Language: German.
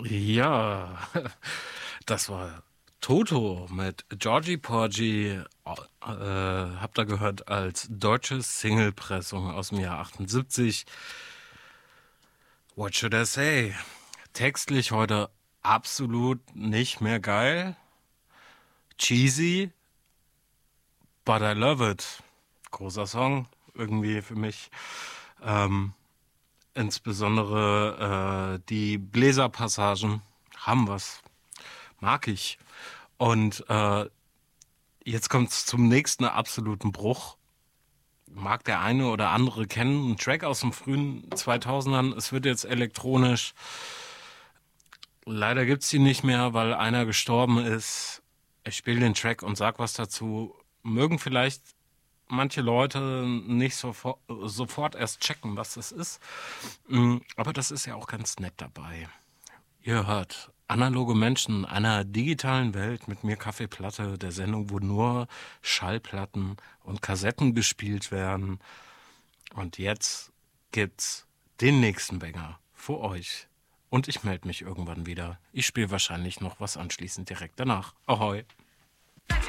Ja, das war Toto mit Georgie Porgy. Habt ihr gehört als deutsche Singlepressung aus dem Jahr 78. What should I say? Textlich heute absolut nicht mehr geil. Cheesy, but I love it. Großer Song irgendwie für mich. Ähm, Insbesondere die Bläserpassagen haben was. Mag ich. Und jetzt kommt es zum nächsten absoluten Bruch. Mag der eine oder andere kennen. Ein Track aus den frühen 2000ern. Es wird jetzt elektronisch. Leider gibt's die nicht mehr, weil einer gestorben ist. Ich spiele den Track und sag was dazu. Mögen vielleicht manche Leute nicht sofort erst checken, was das ist. Aber das ist ja auch ganz nett dabei. Ihr hört analoge Menschen einer digitalen Welt mit mir Kaffeeplatte, der Sendung, wo nur Schallplatten und Kassetten gespielt werden. Und jetzt gibt's den nächsten Banger für euch. Und ich melde mich irgendwann wieder. Ich spiele wahrscheinlich noch was anschließend direkt danach. Ahoi.